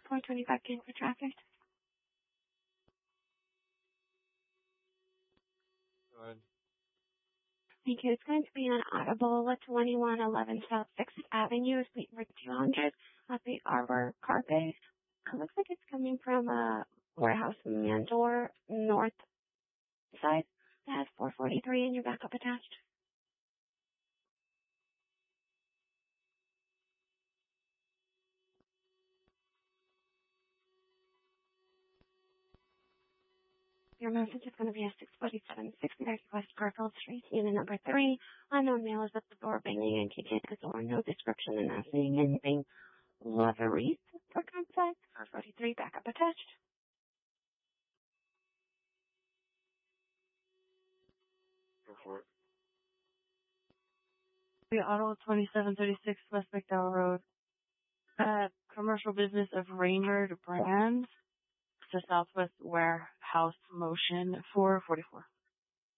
425 gain for traffic. Go ahead. Thank you. It's going to be an audible 2111 South 6th Avenue, Suite for 200, at the Arbor Carpe. It looks like it's coming from a warehouse Mandor north side. It has 443 and your backup attached. Your message is going to be a 647, 630 West Garfield Street, unit number 3. Unknown male is at the door banging and kicking at the door. No description and not saying anything. Leveries for contact. 443, backup attached. Go for it. The Auto 2736 West McDowell Road. Commercial business of Raynard Brands. The Southwest Warehouse Motion 444.